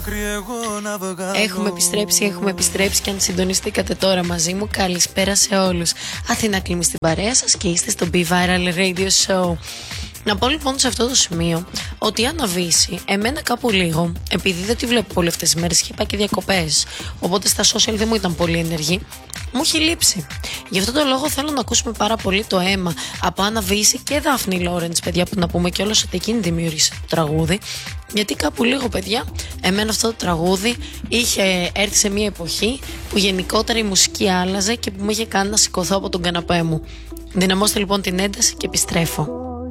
Έχουμε επιστρέψει και αν συντονιστήκατε τώρα μαζί μου, καλησπέρα σε όλους. Αθηνά Κλίμη στην παρέα σας και είστε στο Be Viral Radio Show. Να πω λοιπόν σε αυτό το σημείο ότι αν Αβύση, εμένα κάπου λίγο, επειδή δεν τη βλέπω πολύ αυτές τις μέρες, είχε πάει και διακοπές, οπότε στα social δεν μου ήταν πολύ ενεργή, μου έχει λείψει. Γι' αυτό το λόγο θέλω να ακούσουμε πάρα πολύ το αίμα από Άννα Βύση και Δάφνη Λόρεντς, παιδιά, που να πούμε κιόλας ότι εκείνη δημιούργησε το τραγούδι. Γιατί κάπου λίγο, παιδιά, εμένα αυτό το τραγούδι είχε έρθει σε μια εποχή που γενικότερα η μουσική άλλαζε και που μου είχε κάνει να σηκωθώ από τον καναπέ μου. Δυναμώστε λοιπόν την ένταση και επιστρέφω.